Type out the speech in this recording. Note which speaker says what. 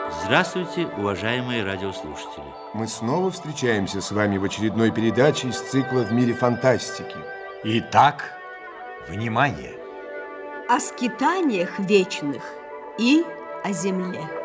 Speaker 1: Здравствуйте, уважаемые радиослушатели.
Speaker 2: Мы снова встречаемся с вами в очередной передаче из цикла «В мире фантастики».
Speaker 3: Итак, внимание!
Speaker 4: О скитаниях вечных и о земле.